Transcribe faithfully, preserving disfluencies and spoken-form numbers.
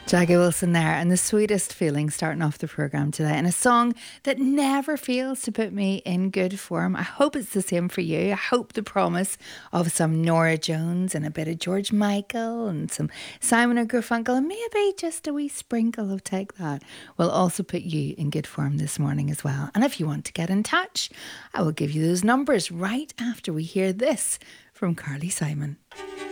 Jackie Wilson there, and the sweetest feeling starting off the programme today, and a song that never fails to put me in good form. I hope it's the same for you. I hope the promise of some Norah Jones and a bit of George Michael and some Simon and Garfunkel and maybe just a wee sprinkle of Take That will also put you in good form this morning as well. And if you want to get in touch, I will give you those numbers right after we hear this from Carly Simon.